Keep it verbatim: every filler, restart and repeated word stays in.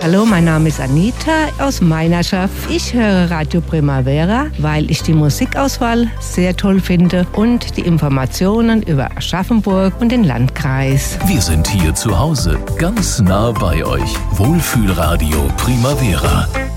Hallo, mein Name ist Anita aus Meinerschaft. Ich höre Radio Primavera, weil ich die Musikauswahl sehr toll finde und die Informationen über Aschaffenburg und den Landkreis. Wir sind hier zu Hause, ganz nah bei euch. Wohlfühlradio Primavera.